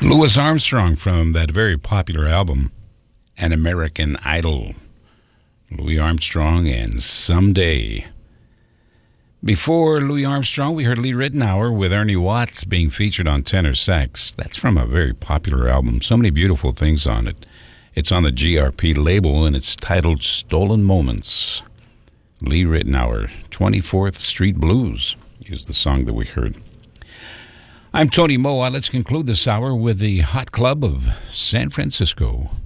Louis Armstrong from that very popular album, An American Idol. Louis Armstrong and Someday. Before Louis Armstrong, we heard Lee Ritenour with Ernie Watts being featured on tenor sax. That's from a very popular album. So many beautiful things on it. It's on the GRP label, and it's titled Stolen Moments. Lee Ritenour, 24th Street Blues is the song that we heard. I'm Tony Moa. Let's conclude this hour with the Hot Club of San Francisco.